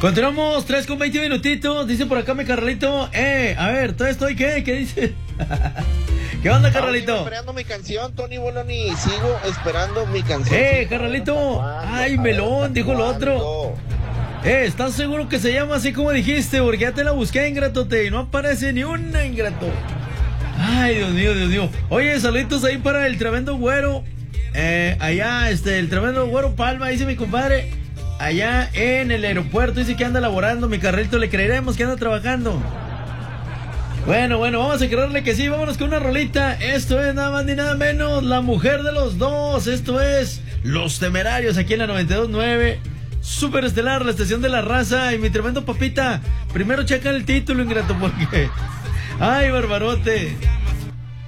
Continuamos, 3:20 minutitos. Dice por acá mi Carralito. A ver, ¿todo estoy qué? ¿Qué dice? ¿Qué onda, Carralito? Sigo esperando mi canción, Tony Boloni. Sigo esperando mi canción. Carralito. Ay, melón, dijo lo otro. ¿Estás seguro que se llama así como dijiste? Porque ya te la busqué, ingratote, y no aparece ni una, ingrato. Ay, Dios mío, Dios mío. Oye, saluditos ahí para el tremendo güero. Allá, el tremendo güero Palma, dice mi compadre. Allá en el aeropuerto, dice que anda laborando. Mi Carralito, le creeremos que anda trabajando. Bueno, vamos a creerle que sí. Vámonos con una rolita. Esto es nada más ni nada menos La Mujer de los Dos. Esto es Los Temerarios, aquí en la 92.9 Super Estelar, la estación de la raza. Y mi tremendo papita, primero checa el título, ingrato, porque... Ay, barbarote.